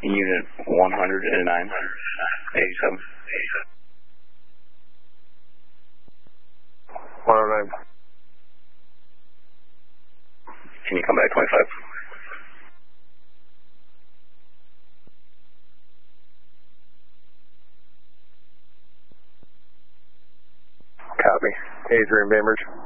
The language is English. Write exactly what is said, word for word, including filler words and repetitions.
Unit one hundred nine, eighty-seven. one oh nine. Can you come back twenty-five? Copy. Adrian Bainbridge.